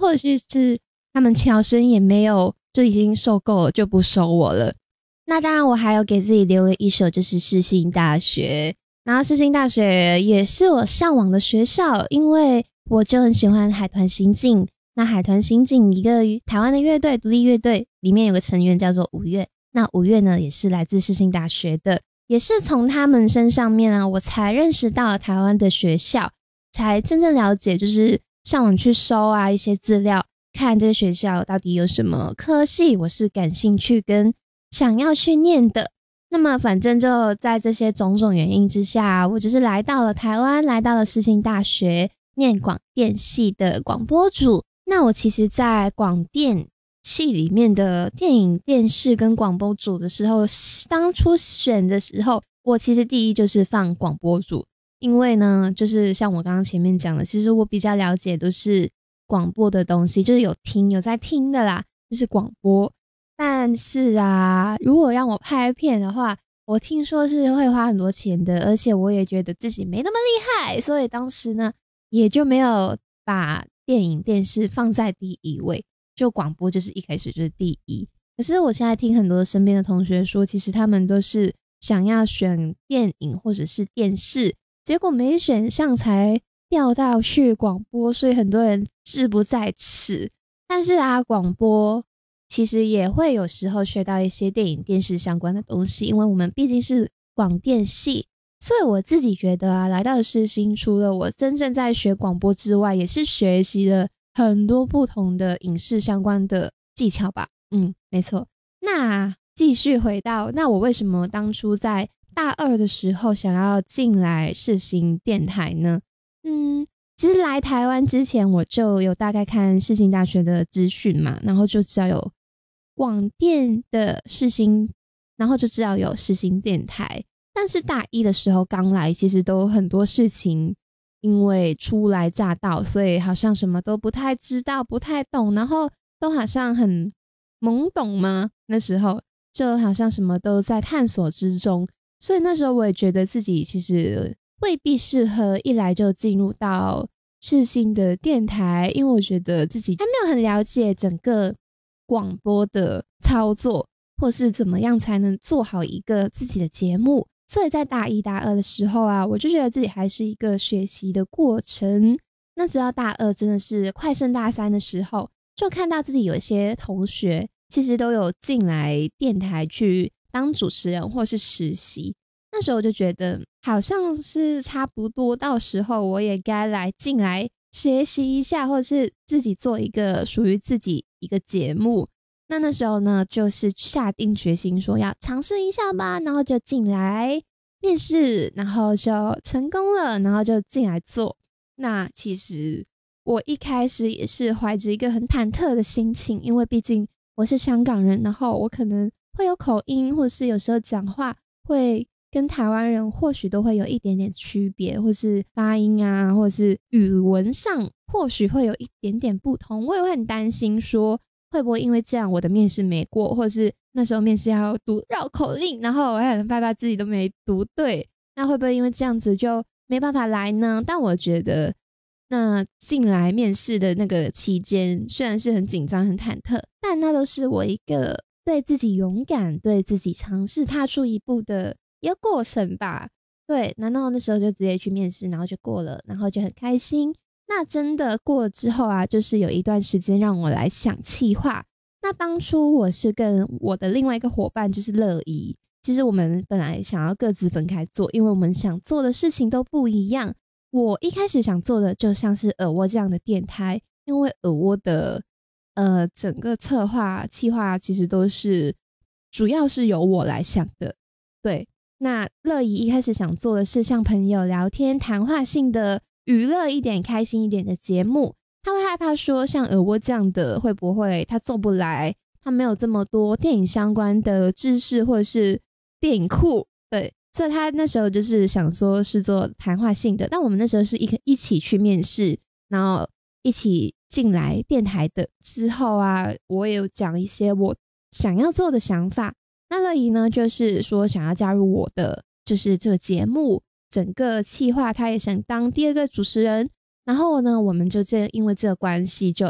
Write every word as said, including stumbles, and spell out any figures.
或许是他们乔生也没有就已经受够了，就不收我了。那当然我还有给自己留了一手，就是世新大学。然后世新大学也是我向往的学校，因为我就很喜欢海豚刑警。那海豚刑警一个台湾的乐队，独立乐队，里面有个成员叫做五月。那五月呢也是来自世新大学的，也是从他们身上面啊，我才认识到台湾的学校，才真正了解，就是上网去搜啊一些资料，看这些学校到底有什么科系我是感兴趣跟想要去念的。那么反正就在这些种种原因之下，我就是来到了台湾，来到了世新大学念广电系的广播组。那我其实在广电系里面的电影电视跟广播组的时候，当初选的时候，我其实第一就是放广播组，因为呢就是像我刚刚前面讲的，其实我比较了解都是广播的东西，就是有听有在听的啦，就是广播。但是啊，如果让我拍片的话，我听说是会花很多钱的，而且我也觉得自己没那么厉害，所以当时呢也就没有把电影电视放在第一位，就广播就是一开始就是第一。可是我现在听很多身边的同学说，其实他们都是想要选电影或者是电视，结果没选上才调到去广播，所以很多人志不在此。但是啊，广播其实也会有时候学到一些电影电视相关的东西，因为我们毕竟是广电系，所以我自己觉得啊，来到世新除了我真正在学广播之外，也是学习了很多不同的影视相关的技巧吧。嗯，没错。那继续回到，那我为什么当初在大二的时候想要进来世新电台呢？嗯，其实来台湾之前我就有大概看世新大学的资讯嘛，然后就知道有广电的世新，然后就知道有世新电台。但是大一的时候刚来，其实都很多事情因为初来乍到，所以好像什么都不太知道不太懂，然后都好像很懵懂吗？那时候就好像什么都在探索之中，所以那时候我也觉得自己其实未必适合一来就进入到世新的电台，因为我觉得自己还没有很了解整个广播的操作，或是怎么样才能做好一个自己的节目。所以在大一大二的时候啊，我就觉得自己还是一个学习的过程。那直到大二真的是快升大三的时候，就看到自己有一些同学其实都有进来电台去当主持人或是实习。那时候我就觉得好像是差不多，到时候我也该来进来学习一下，或者是自己做一个属于自己一个节目。那那时候呢，就是下定决心说要尝试一下吧，然后就进来面试，然后就成功了，然后就进来做。那其实我一开始也是怀着一个很忐忑的心情，因为毕竟我是香港人，然后我可能会有口音，或是有时候讲话会跟台湾人或许都会有一点点区别，或是发音啊，或是语文上或许会有一点点不同。我也会很担心说会不会因为这样我的面试没过，或是那时候面试要读绕口令，然后我还很害怕自己都没读对，那会不会因为这样子就没办法来呢？但我觉得那进来面试的那个期间虽然是很紧张很忐忑，但那都是我一个对自己勇敢，对自己尝试踏出一步的一个过程吧。对，然后那时候就直接去面试，然后就过了，然后就很开心。那真的过了之后啊，就是有一段时间让我来想企划。那当初我是跟我的另外一个伙伴就是乐怡，其实我们本来想要各自分开做，因为我们想做的事情都不一样。我一开始想做的就像是耳蜗这样的电台，因为耳蜗的呃整个策划企划其实都是主要是由我来想的。对，那乐怡一开始想做的是像朋友聊天谈话性的娱乐一点开心一点的节目，他会害怕说像耳蜗这样的会不会他做不来，他没有这么多电影相关的知识或者是电影库。对，所以他那时候就是想说是做谈话性的，但我们那时候是一一起去面试，然后一起进来电台的。之后啊，我也有讲一些我想要做的想法。那乐怡呢就是说想要加入我的就是这个节目整个企划，他也想当第二个主持人。然后呢我们就这因为这个关系就